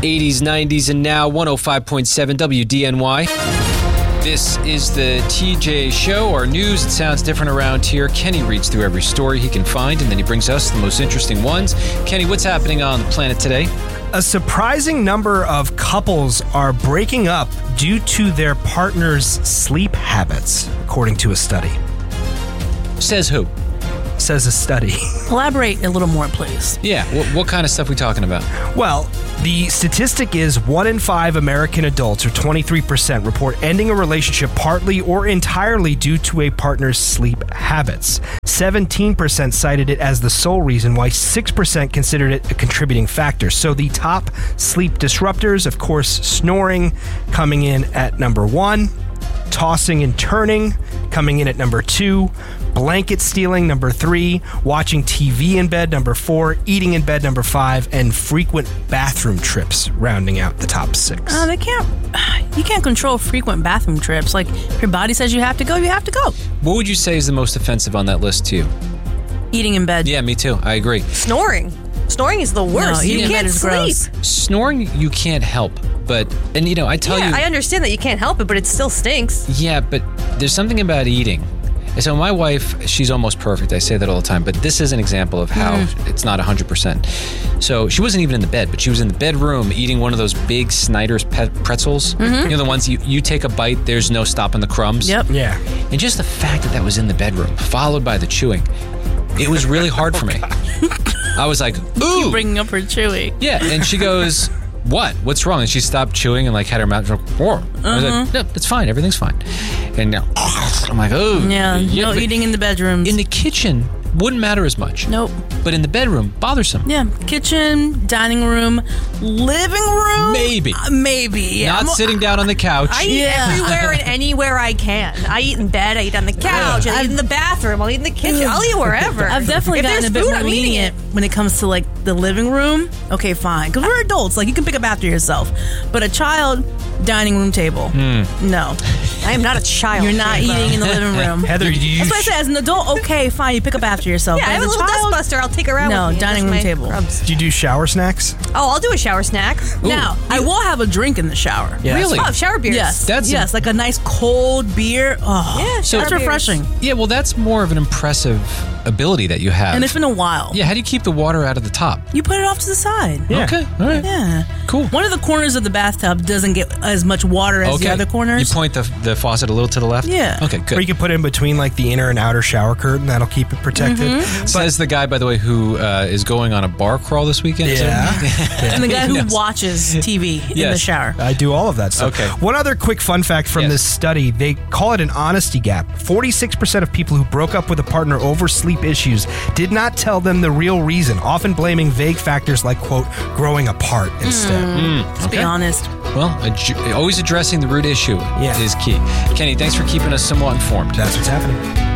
80s, 90s, and now 105.7 WDNY. This is the TJ Show, our news. It sounds different around here. Kenny reads through every story he can find, and then he brings us the most interesting ones. Kenny, what's happening on the planet today? A surprising number of couples are breaking up due to their partner's sleep habits, according to a study. Says who? Says a study. Elaborate a little more, please. Yeah, what kind of stuff are we talking about? Well, the statistic is 1 in 5 American adults, or 23%, report ending a relationship partly or entirely due to a partner's sleep habits. 17% cited it as the sole reason, while 6% considered it a contributing factor. So the top sleep disruptors, of course, snoring coming in at number 1, tossing and turning coming in at number 2, blanket stealing number 3, watching TV in bed number 4, eating in bed number 5, and frequent bathroom trips rounding out the top 6. You can't control frequent bathroom trips. Like, if your body says you have to go, you have to go. What would you say is the most offensive on that list to you? Eating in bed. Yeah, me too. I agree. Snoring is the worst. No, you can't sleep. Gross. Snoring, you can't help. I tell you... I understand that you can't help it, but it still stinks. Yeah, but there's something about eating. So my wife, she's almost perfect. I say that all the time. But this is an example of how it's not 100%. So she wasn't even in the bed, but she was in the bedroom eating one of those big Snyder's pretzels. Mm-hmm. You know, the ones you take a bite, there's no stopping the crumbs. Yep. Yeah. And just the fact that was in the bedroom, followed by the chewing, it was really hard for me. I was like, ooh. Keep bringing up her chewing. Yeah, and she goes... What's wrong? And she stopped chewing and had her mouth. I was like, no, it's fine. Everything's fine. And now I'm like, oh. Yeah, no eating in the bedrooms. In the kitchen, wouldn't matter as much. Nope. But in the bedroom, bothersome. Yeah, kitchen, dining room, living room. Maybe. Maybe, yeah. Not sitting down on the couch. I eat everywhere and anywhere I can. I eat in bed, I eat on the couch, I eat in the bathroom, I'll eat in the kitchen, I'll eat wherever. I've definitely gotten a bit more lenient when it comes to the living room. Okay, fine. Because we're adults. You can pick up after yourself. But a child, dining room table. No. I am not a child. You're not eating in the living room. Heather, that's what I said. As an adult, okay, fine. You pick up after yourself. Yeah, I have a little dustbuster. I'll take her around with me. No, dining room table. Do you do shower snacks? Oh, I'll do a shower snack. Ooh. Now, I will have a drink in the shower. Yes. Really? Oh, shower beers. Yes. Like a nice cold beer. Oh, yeah, that's refreshing. Yeah, well, that's more of an impressive ability that you have. And it's been a while. Yeah, how do you keep the water out of the top? You put it off to the side. Yeah. Okay, all right. Yeah. Cool. One of the corners of the bathtub doesn't get as much water as the other corners. You point the faucet a little to the left? Yeah. Okay, good. Or you can put it in between the inner and outer shower curtain. That'll keep it protected. Says the guy, by the way, who is going on a bar crawl this weekend. Yeah. And the guy who watches TV in the shower. I do all of that stuff. Okay. One other quick fun fact from this study, they call it an honesty gap. 46% of people who broke up with a partner over sleep issues did not tell them the real reason, often blaming vague factors like, quote, growing apart instead. Let's be honest. Well, always addressing the root issue is key. Kenny, thanks for keeping us somewhat informed. That's what's happening.